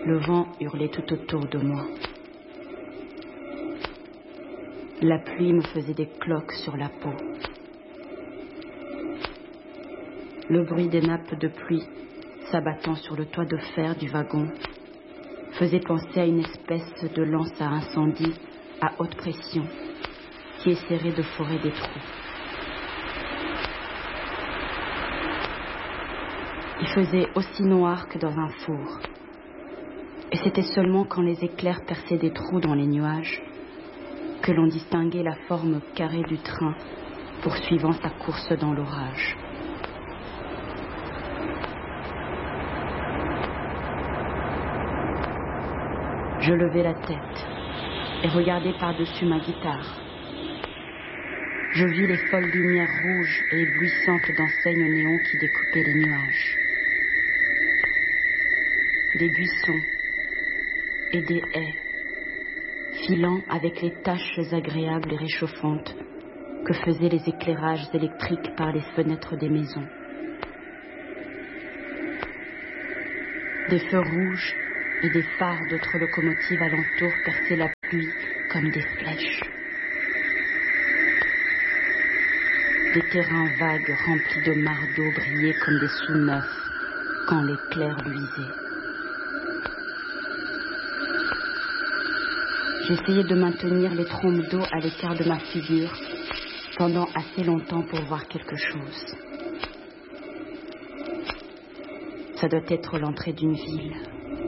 Le vent hurlait tout autour de moi. La pluie me faisait des cloques sur la peau. Le bruit des nappes de pluie s'abattant sur le toit de fer du wagon faisait penser à une espèce de lance à incendie à haute pression qui essaierait de forer des trous. Il faisait aussi noir que dans un four. Et c'était seulement quand les éclairs perçaient des trous dans les nuages que l'on distinguait la forme carrée du train poursuivant sa course dans l'orage. Je levai la tête et regardai par-dessus ma guitare. Je vis les folles lumières rouges et éblouissantes d'enseignes néons qui découpaient les nuages. Des buissons et des haies, filant avec les taches agréables et réchauffantes que faisaient les éclairages électriques par les fenêtres des maisons. Des feux rouges et des phares d'autres locomotives alentour perçaient la pluie comme des flèches. Des terrains vagues remplis de mares d'eau brillaient comme des sous-neufs quand l'éclair luisait. J'essayais de maintenir les trombes d'eau à l'écart de ma figure pendant assez longtemps pour voir quelque chose. Ça doit être l'entrée d'une ville.